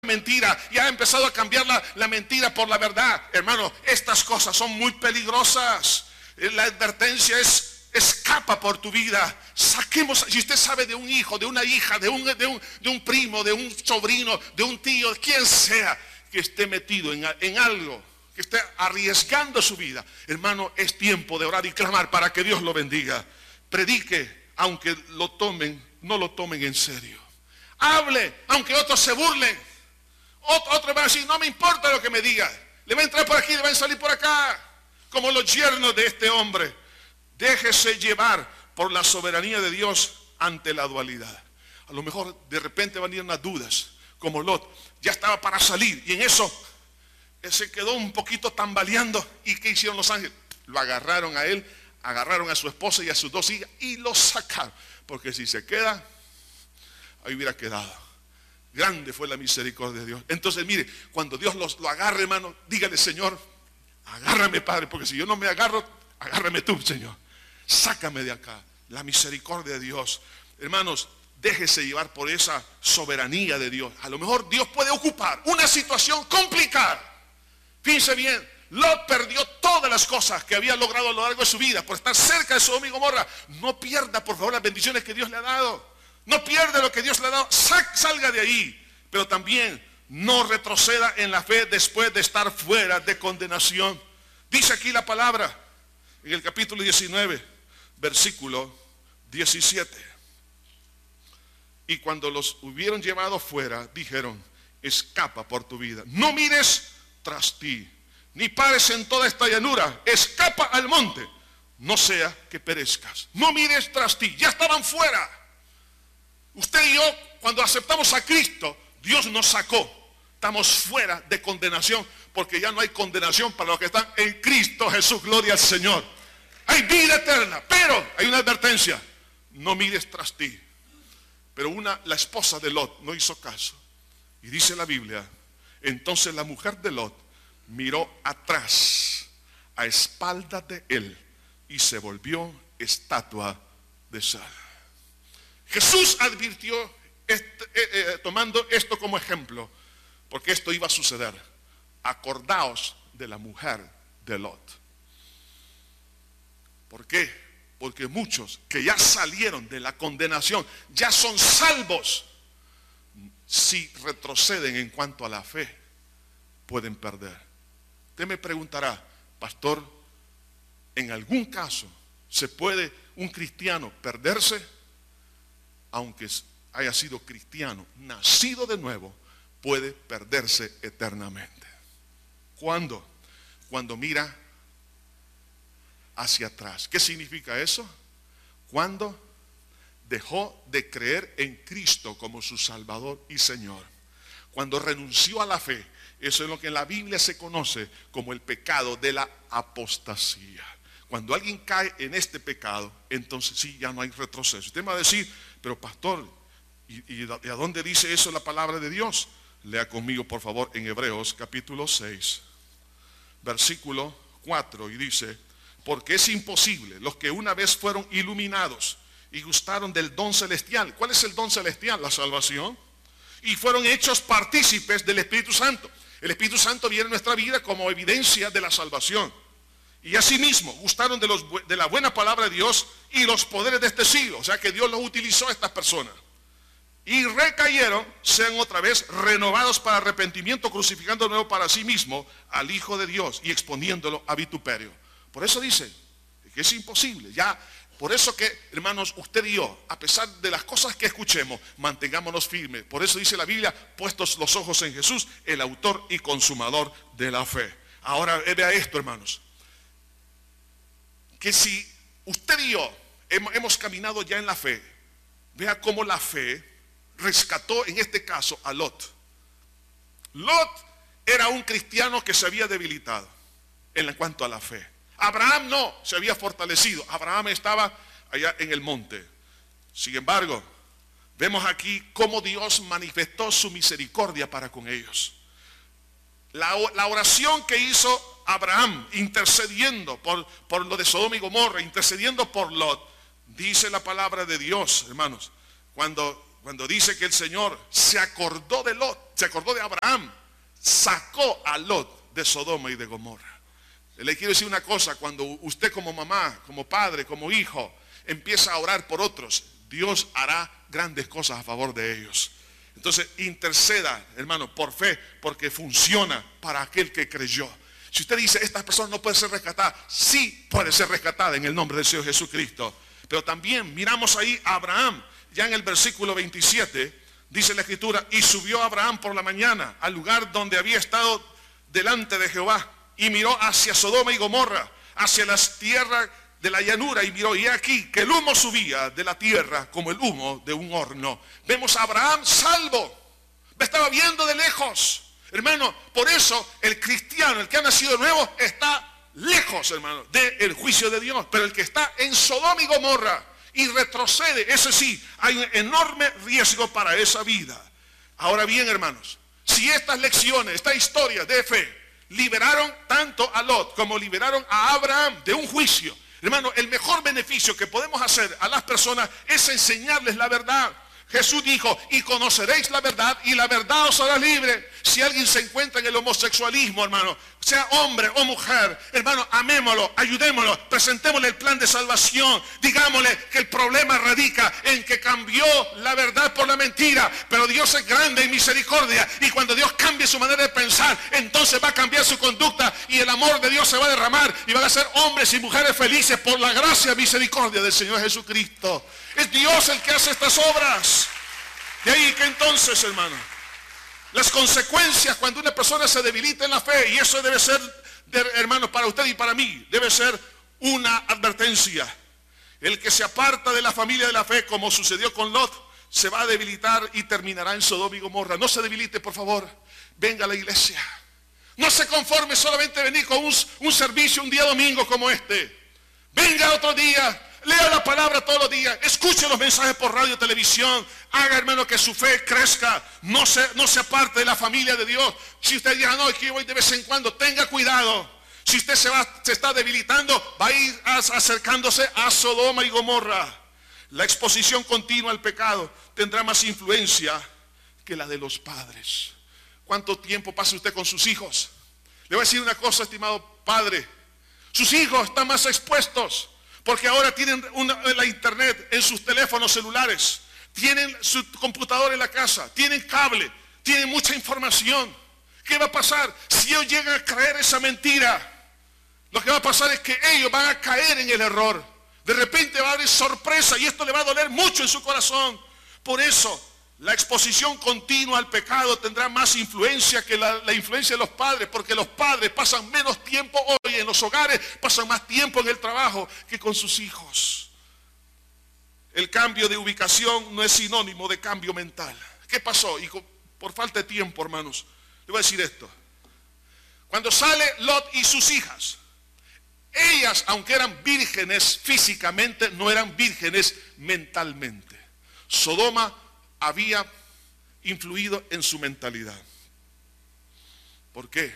mentira y ha empezado a cambiar la mentira por la verdad. Hermano, estas cosas son muy peligrosas. La advertencia es: escapa por tu vida. Saquemos, si usted sabe de un hijo, de una hija, de un primo, de un sobrino, de un tío, quien sea que esté metido en algo, que esté arriesgando su vida, hermano, es tiempo de orar y clamar para que Dios lo bendiga. Predique, aunque lo tomen, no lo tomen en serio. Hable, aunque otros se burlen. Otros van a decir: no me importa lo que me diga, le va a entrar por aquí, le va a salir por acá, como los yernos de este hombre. Déjese llevar por la soberanía de Dios ante la dualidad. A lo mejor de repente van a ir unas dudas, como Lot, ya estaba para salir y en eso se quedó un poquito tambaleando. ¿Y qué hicieron los ángeles? Lo agarraron a él, agarraron a su esposa y a sus 2 hijas y lo sacaron, porque si se queda, ahí hubiera quedado. Grande fue la misericordia de Dios. Entonces mire, cuando Dios lo agarre, hermano, dígale: Señor, agárrame, Padre, porque si yo no me agarro, agárrame tú, Señor. Sácame de acá. La misericordia de Dios. Hermanos, déjese llevar por esa soberanía de Dios. A lo mejor Dios puede ocupar una situación complicada. Fíjense bien, Lot perdió todas las cosas que había logrado a lo largo de su vida por estar cerca de Sodoma y Gomorra. No pierda, por favor, las bendiciones que Dios le ha dado. No pierda lo que Dios le ha dado. Salga de ahí. Pero también no retroceda en la fe después de estar fuera de condenación. Dice aquí la palabra en el capítulo 19, versículo 17. Y cuando los hubieron llevado fuera, dijeron: escapa por tu vida, no mires tras ti, ni pares en toda esta llanura, escapa al monte, no sea que perezcas. No mires tras ti. Ya estaban fuera. Usted y yo, cuando aceptamos a Cristo, Dios nos sacó. Estamos fuera de condenación, porque ya no hay condenación para los que están en Cristo Jesús. Gloria al Señor. Hay vida eterna, pero hay una advertencia: no mires tras ti. Pero la esposa de Lot no hizo caso. Y dice la Biblia: entonces la mujer de Lot miró atrás, a espaldas de él, y se volvió estatua de sal. Jesús advirtió, tomando esto como ejemplo, porque esto iba a suceder: acordaos de la mujer de Lot. ¿Por qué? Porque muchos que ya salieron de la condenación, ya son salvos, si retroceden en cuanto a la fe, pueden perder. Usted me preguntará: pastor, ¿en algún caso se puede un cristiano perderse? Aunque haya sido cristiano, nacido de nuevo, puede perderse eternamente. ¿Cuándo? Cuando mira hacia atrás. ¿Qué significa eso? Cuando dejó de creer en Cristo como su Salvador y Señor. Cuando renunció a la fe. Eso es lo que en la Biblia se conoce como el pecado de la apostasía. Cuando alguien cae en este pecado, entonces sí, ya no hay retroceso. Usted me va a decir: pero pastor, ¿y a dónde dice eso la palabra de Dios? Lea conmigo, por favor, en Hebreos capítulo 6, versículo 4, y dice: porque es imposible, los que una vez fueron iluminados y gustaron del don celestial. ¿Cuál es el don celestial? La salvación. Y fueron hechos partícipes del Espíritu Santo. El Espíritu Santo viene en nuestra vida como evidencia de la salvación. Y asimismo gustaron de la buena palabra de Dios y los poderes de este siglo. O sea que Dios los utilizó a estas personas. Y recayeron, sean otra vez renovados para arrepentimiento, crucificando de nuevo para sí mismo al Hijo de Dios y exponiéndolo a vituperio. Por eso dice que es imposible. Ya, por eso que, hermanos, usted y yo, a pesar de las cosas que escuchemos, mantengámonos firmes. Por eso dice la Biblia: puestos los ojos en Jesús, el autor y consumador de la fe. Ahora vea esto, hermanos, que si usted y yo hemos caminado ya en la fe, vea cómo la fe rescató en este caso a Lot. Lot era un cristiano que se había debilitado en cuanto a la fe. Abraham no, se había fortalecido. Abraham estaba allá en el monte. Sin embargo, vemos aquí cómo Dios manifestó su misericordia para con ellos. La oración que hizo Abraham, intercediendo por lo de Sodoma y Gomorra, intercediendo por Lot, dice la palabra de Dios, hermanos, cuando cuando dice que el Señor se acordó de Lot, se acordó de Abraham, sacó a Lot de Sodoma y de Gomorra. Le quiero decir una cosa: cuando usted como mamá, como padre, como hijo, empieza a orar por otros, Dios hará grandes cosas a favor de ellos. Entonces interceda, hermano, por fe, porque funciona para aquel que creyó. Si usted dice, esta persona no puede ser rescatada, sí puede ser rescatada en el nombre del Señor Jesucristo. Pero también miramos ahí a Abraham, ya en el versículo 27, dice la Escritura: y subió Abraham por la mañana al lugar donde había estado delante de Jehová, y miró hacia Sodoma y Gomorra, hacia las tierras de la llanura, y miró, y aquí que el humo subía de la tierra como el humo de un horno. Vemos a Abraham salvo, estaba viendo de lejos. Hermano, por eso el cristiano, el que ha nacido de nuevo, está lejos, hermano, del juicio de Dios. Pero el que está en Sodoma y Gomorra y retrocede, ese sí, hay un enorme riesgo para esa vida. Ahora bien, hermanos, si estas lecciones, esta historia de fe, liberaron tanto a Lot como liberaron a Abraham de un juicio, hermano, el mejor beneficio que podemos hacer a las personas es enseñarles la verdad. Jesús dijo: y conoceréis la verdad, y la verdad os hará libre. Si alguien se encuentra en el homosexualismo, hermano, sea hombre o mujer, hermano, amémoslo, ayudémoslo, presentémosle el plan de salvación. Digámosle que el problema radica en que cambió la verdad por la mentira, pero Dios es grande en misericordia, y cuando Dios cambie su manera de pensar, entonces va a cambiar su conducta, y el amor de Dios se va a derramar, y van a ser hombres y mujeres felices por la gracia y misericordia del Señor Jesucristo. Es Dios el que hace estas obras. De ahí que entonces, hermano, las consecuencias cuando una persona se debilita en la fe, y eso debe ser, hermano, para usted y para mí, debe ser una advertencia. El que se aparta de la familia de la fe, como sucedió con Lot, se va a debilitar y terminará en Sodoma y Gomorra. No se debilite, por favor. Venga a la iglesia. No se conforme solamente venir con un servicio un día domingo como este. Venga otro día. Lea la palabra todos los días, escuche los mensajes por radio y televisión, haga, hermano, que su fe crezca, no se aparte de la familia de Dios. Si usted dice, no, es que yo voy de vez en cuando, tenga cuidado. Si usted se está debilitando, va a ir acercándose a Sodoma y Gomorra. La exposición continua al pecado tendrá más influencia que la de los padres. ¿Cuánto tiempo pasa usted con sus hijos? Le voy a decir una cosa, estimado padre, sus hijos están más expuestos, porque ahora tienen la internet en sus teléfonos celulares, tienen su computadora en la casa, tienen cable, tienen mucha información. ¿Qué va a pasar si ellos llegan a creer esa mentira? Lo que va a pasar es que ellos van a caer en el error. De repente va a haber sorpresa y esto le va a doler mucho en su corazón. Por eso la exposición continua al pecado tendrá más influencia que la influencia de los padres, porque los padres pasan menos tiempo hoy en los hogares, pasan más tiempo en el trabajo que con sus hijos. El cambio de ubicación no es sinónimo de cambio mental. ¿Qué pasó? Y por falta de tiempo, hermanos, le voy a decir esto. Cuando sale Lot y sus hijas, ellas, aunque eran vírgenes físicamente, no eran vírgenes mentalmente. Sodoma había influido en su mentalidad. ¿Por qué?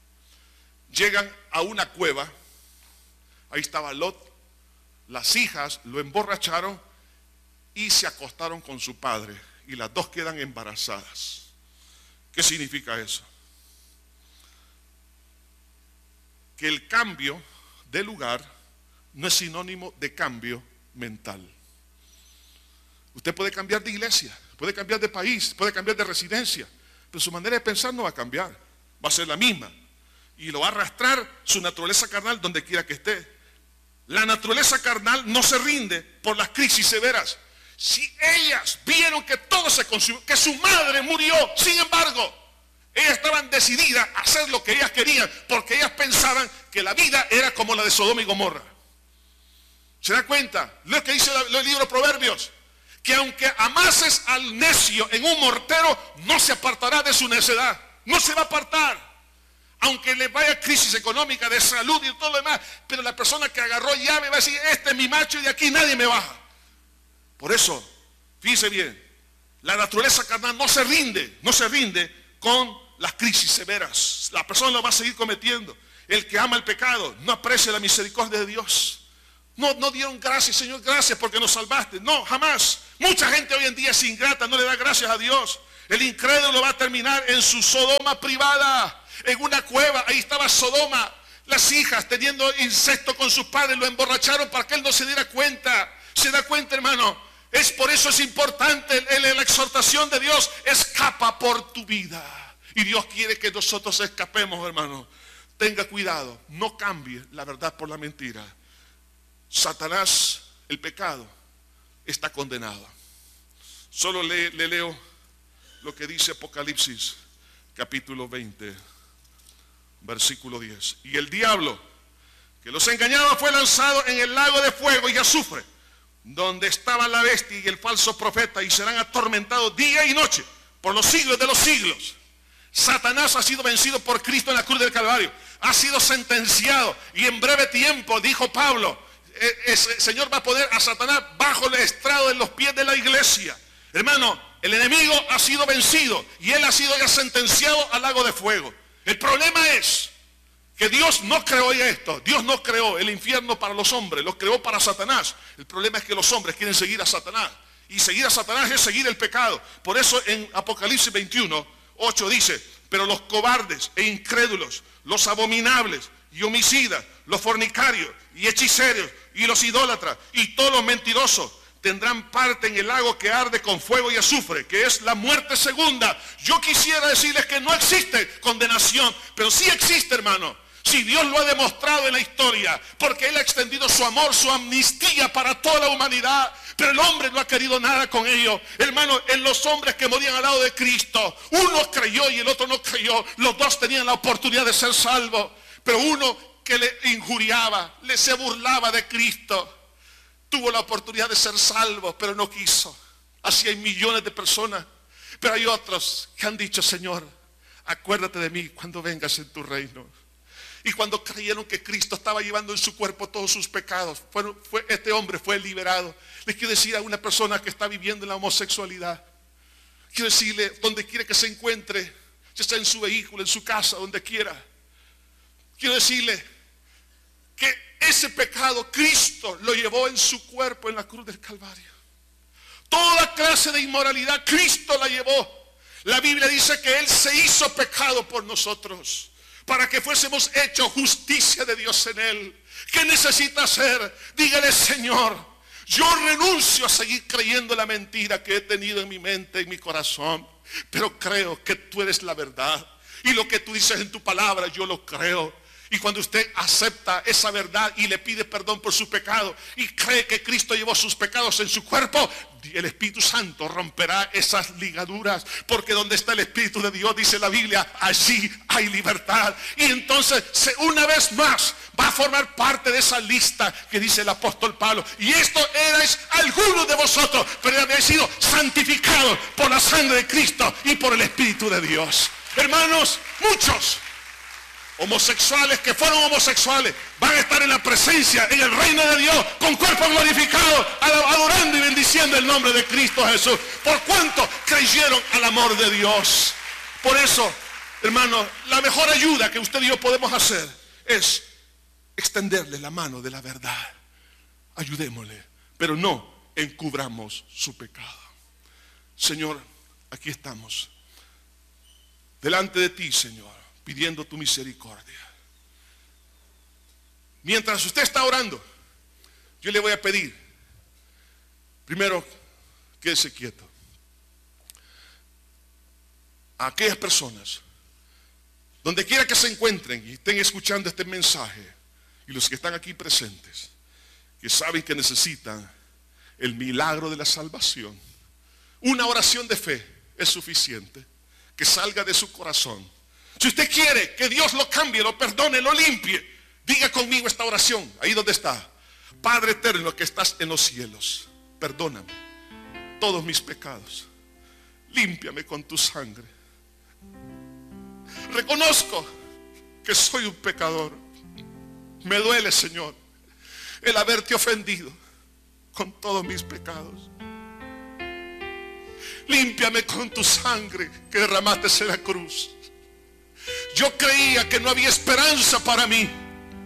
Llegan a una cueva, ahí estaba Lot, las hijas lo emborracharon y se acostaron con su padre, y las dos quedan embarazadas. ¿Qué significa eso? Que el cambio de lugar no es sinónimo de cambio mental. Usted puede cambiar de iglesia, puede cambiar de país, puede cambiar de residencia, pero su manera de pensar no va a cambiar, va a ser la misma, y lo va a arrastrar su naturaleza carnal donde quiera que esté. La naturaleza carnal no se rinde por las crisis severas. Si ellas vieron que todo se consumió, que su madre murió, sin embargo, ellas estaban decididas a hacer lo que ellas querían, porque ellas pensaban que la vida era como la de Sodoma y Gomorra. ¿Se da cuenta? Lo que dice el libro de Proverbios, que aunque amases al necio en un mortero, no se apartará de su necedad, no se va a apartar. Aunque le vaya crisis económica, de salud y todo lo demás, pero la persona que agarró llave va a decir, este es mi macho y de aquí nadie me baja. Por eso, fíjese bien, la naturaleza carnal no se rinde con las crisis severas. La persona lo va a seguir cometiendo. El que ama el pecado no aprecia la misericordia de Dios. No dieron gracias, Señor, gracias porque nos salvaste. No, jamás. Mucha gente hoy en día es ingrata, no le da gracias a Dios. El incrédulo va a terminar en su Sodoma privada, en una cueva. Ahí estaba Sodoma, las hijas teniendo incesto con sus padres, lo emborracharon para que él no se diera cuenta. ¿Se da cuenta, hermano? Por eso es importante la exhortación de Dios. Escapa por tu vida. Y Dios quiere que nosotros escapemos, hermano. Tenga cuidado, no cambie la verdad por la mentira. Satanás, el pecado, está condenado. Solo le leo lo que dice Apocalipsis, capítulo 20, versículo 10. Y el diablo que los engañaba fue lanzado en el lago de fuego y azufre, donde estaba la bestia y el falso profeta, y serán atormentados día y noche por los siglos de los siglos. Satanás ha sido vencido por Cristo en la cruz del Calvario, ha sido sentenciado, y en breve tiempo, dijo Pablo, el Señor va a poner a Satanás bajo el estrado de los pies de la iglesia. Hermano, el enemigo ha sido vencido y él ha sido ya sentenciado al lago de fuego. El problema es que Dios no creó esto. Dios no creó el infierno para los hombres, lo creó para Satanás. El problema es que los hombres quieren seguir a Satanás, y seguir a Satanás es seguir el pecado. Por eso en Apocalipsis 21:8 dice: pero los cobardes e incrédulos, los abominables y homicidas, los fornicarios y hechiceros y los idólatras y todos los mentirosos tendrán parte en el lago que arde con fuego y azufre, que es la muerte segunda. Yo quisiera decirles que no existe condenación, pero sí existe, hermano. Si Dios lo ha demostrado en la historia, porque Él ha extendido su amor, su amnistía para toda la humanidad, pero el hombre no ha querido nada con ello. Hermano, en los hombres que morían al lado de Cristo, uno creyó y el otro no creyó. Los dos tenían la oportunidad de ser salvos, pero uno que le injuriaba, se burlaba de Cristo, tuvo la oportunidad de ser salvo, pero no quiso. Así hay millones de personas, pero hay otros que han dicho: Señor, acuérdate de mí cuando vengas en tu reino. Y cuando creyeron que Cristo estaba llevando en su cuerpo todos sus pecados, este hombre fue liberado. Les quiero decir a una persona que está viviendo en la homosexualidad, quiero decirle, donde quiera que se encuentre, ya sea en su vehículo, en su casa, donde quiera, quiero decirle que ese pecado Cristo lo llevó en su cuerpo en la cruz del Calvario. Toda clase de inmoralidad Cristo la llevó. La Biblia dice que Él se hizo pecado por nosotros, para que fuésemos hechos justicia de Dios en Él. ¿Qué necesita hacer? Dígale: Señor, yo renuncio a seguir creyendo la mentira que he tenido en mi mente, en mi corazón, pero creo que tú eres la verdad, y lo que tú dices en tu palabra yo lo creo. Y cuando usted acepta esa verdad y le pide perdón por su pecado y cree que Cristo llevó sus pecados en su cuerpo, el Espíritu Santo romperá esas ligaduras, porque donde está el Espíritu de Dios, dice la Biblia, allí hay libertad. Y entonces una vez más va a formar parte de esa lista que dice el apóstol Pablo: y esto erais algunos de vosotros, pero habéis sido santificados por la sangre de Cristo y por el Espíritu de Dios. Hermanos, muchos homosexuales que fueron homosexuales van a estar en la presencia, en el reino de Dios, con cuerpo glorificado, adorando y bendiciendo el nombre de Cristo Jesús, por cuanto creyeron al amor de Dios. Por eso, hermano, la mejor ayuda que usted y yo podemos hacer es extenderle la mano de la verdad. Ayudémosle, pero no encubramos su pecado. Señor, aquí estamos delante de ti, Señor, pidiendo tu misericordia. Mientras usted está orando, yo le voy a pedir, primero, quédese quieto. A aquellas personas, donde quiera que se encuentren y estén escuchando este mensaje, y los que están aquí presentes, que saben que necesitan el milagro de la salvación, una oración de fe es suficiente, que salga de su corazón. Si usted quiere que Dios lo cambie, lo perdone, lo limpie, diga conmigo esta oración, ahí donde está. Padre eterno que estás en los cielos, perdóname todos mis pecados, límpiame con tu sangre. Reconozco que soy un pecador. Me duele, Señor, el haberte ofendido con todos mis pecados. Límpiame con tu sangre que derramaste en la cruz. Yo creía que no había esperanza para mí,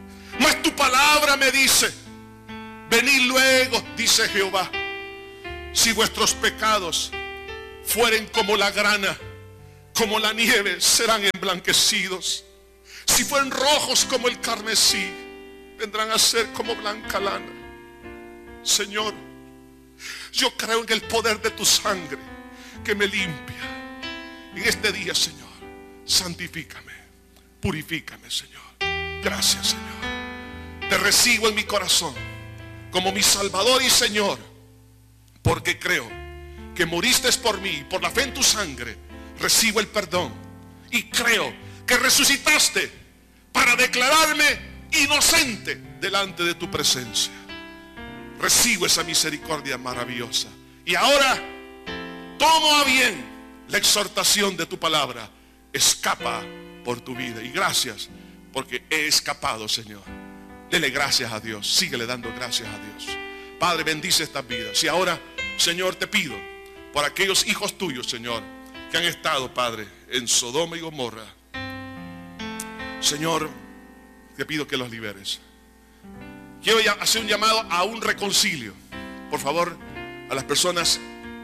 mas tu palabra me dice: venid luego, dice Jehová, Si vuestros pecados fueren como la grana, como la nieve, serán emblanquecidos. Si fueren rojos como el carmesí, vendrán a ser como blanca lana. Señor, yo creo en el poder de tu sangre que me limpia. En este día, Señor, santifícame, purifícame, Señor. Gracias, Señor. Te recibo en mi corazón como mi Salvador y Señor, porque creo que moriste por mí, por la fe en tu sangre. Recibo el perdón y creo que resucitaste para declararme inocente delante de tu presencia. Recibo esa misericordia maravillosa y ahora tomo a bien la exhortación de tu palabra. Escapa por tu vida, y gracias porque he escapado, Señor. Dele gracias a Dios, síguele dando gracias a Dios. Padre, bendice estas vidas. Y ahora, Señor, te pido por aquellos hijos tuyos, Señor, que han estado, Padre, en Sodoma y Gomorra. Señor, te pido que los liberes. Quiero hacer un llamado a un reconcilio. Por favor, a las personas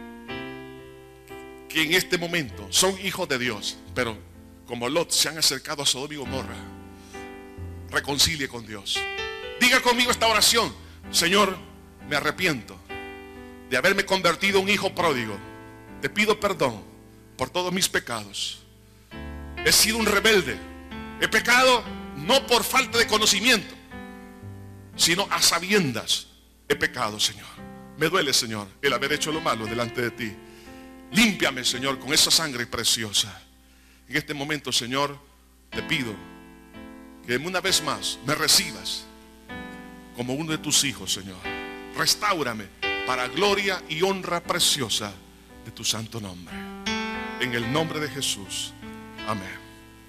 que en este momento son hijos de Dios, pero como Lot se han acercado a Sodoma y Gomorra, reconcilie con Dios. Diga conmigo esta oración: Señor, me arrepiento de haberme convertido en un hijo pródigo. Te pido perdón por todos mis pecados. He sido un rebelde. He pecado no por falta de conocimiento, sino a sabiendas he pecado, Señor. Me duele, Señor, el haber hecho lo malo delante de ti. Límpiame, Señor, con esa sangre preciosa. En este momento, Señor, te pido que una vez más me recibas como uno de tus hijos, Señor. Restáurame para gloria y honra preciosa de tu santo nombre. En el nombre de Jesús. Amén.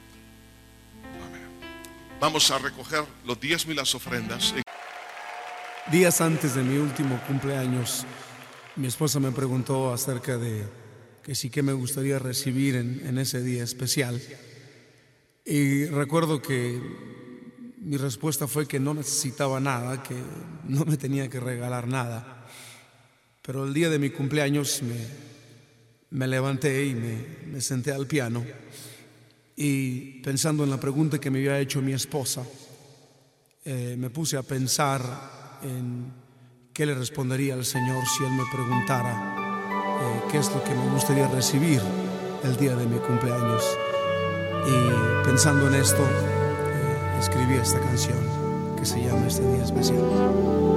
Vamos a recoger los diezmos y las ofrendas. Días antes de mi último cumpleaños, mi esposa me preguntó acerca de que sí que me gustaría recibir en ese día especial. Y recuerdo que mi respuesta fue que no necesitaba nada, que no me tenía que regalar nada. Pero el día de mi cumpleaños me levanté y me senté al piano. Y pensando en la pregunta que me había hecho mi esposa, me puse a pensar en qué le respondería al Señor si Él me preguntara qué es lo que me gustaría recibir el día de mi cumpleaños. Y pensando en esto, escribí esta canción que se llama Este Día Especial.